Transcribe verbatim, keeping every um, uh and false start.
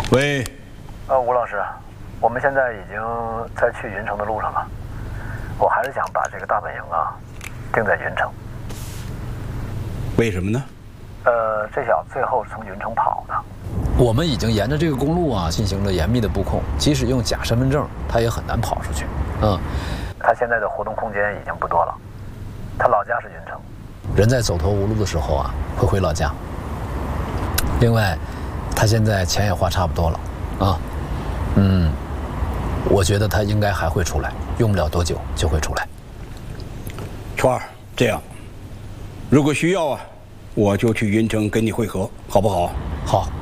喂， 呃，吴老师，我们现在已经在去云城的路上了。我还是想把这个大本营啊定在云城。 为什么呢？ 呃，这小子最后从云城跑的。 我们已经沿着这个公路啊进行了严密的布控，即使用假身份证，他也很难跑出去。嗯， 他现在的活动空间已经不多了。他老家是云城。 人在走投无路的时候啊，会回老家。另外，他现在钱也花差不多了，啊，嗯，我觉得他应该还会出来，用不了多久就会出来。 川儿，这样，如果需要啊，我就去云城跟你会合，好不好？ 好。